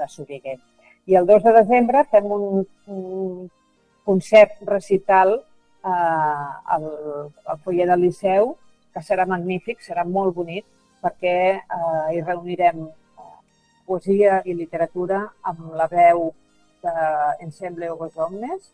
de Soriguer. I el 2 de desembre fem un concert recital al foyer del Liceu, que serà magnífic, serà molt bonic, perquè hi reunirem poesia i literatura amb la veu d'Ensemble Ogos Omnes,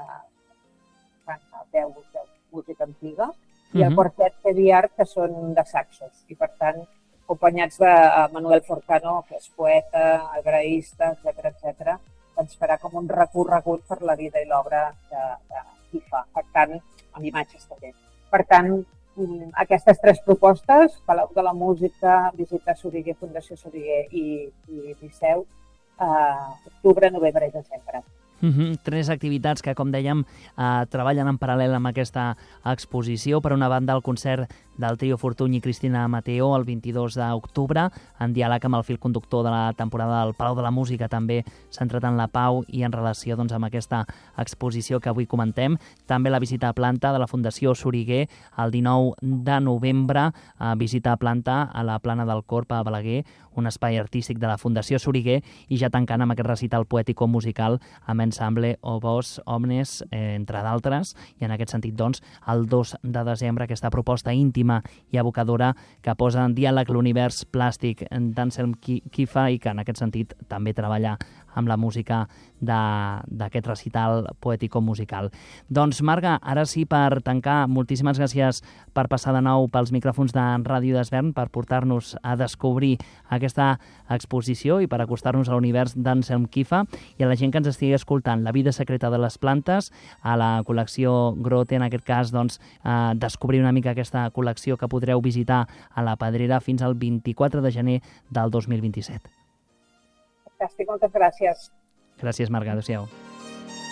veu de música antiga, i el quartet Pediart, que són de saxos, i per tant, acompanyats de Manuel Forcano, que és poeta, agraïsta, etc., ens farà com un recorregut per la vida i l'obra de Quifa, per tant, amb imatges també. Per tant, aquestes 3 propostes, Palau de la Música, Visita Soriguer, Fundació Soriguer i Liceu, octubre, novembre i desembre. 3 activitats que, com dèiem, treballen en paral·lel amb aquesta exposició. Per una banda, el concert del trio Fortuny i Cristina Mateo el 22 d'octubre, en diàleg amb el fil conductor de la temporada del Palau de la Música, també centrat en la pau i en relació amb aquesta exposició que avui comentem. També la visita a planta de la Fundació Soriguer el 19 de novembre, visita a planta a la Plana del Corp a Balaguer, un espai artístic de la Fundació Soriguer, i ja tancant amb aquest recital poètico-musical amb Ensemble Ogos Omnes, entre d'altres, i en aquest sentit, doncs, el 2 de desembre, aquesta proposta íntima i evocadora que posa en diàleg l'univers plàstic d'Anselm Quifa i que en aquest sentit també treballa amb la música d'aquest recital poètico-musical. Doncs, Marga, ara sí, per tancar, moltíssimes gràcies per passar de nou pels micròfons de Ràdio d'Esvern, per portar-nos a descobrir aquesta exposició i per acostar-nos a l'univers d'Anselm Quifa, i a la gent que ens estigui escoltant, La vida secreta de les plantes, a la col·lecció Grote, en aquest cas, doncs, descobrir una mica aquesta col·lecció que podreu visitar a la Pedrera fins al 24 de gener del 2027. Fantàstic, moltes gràcies. Gràcies, Marga. Adéu-siau.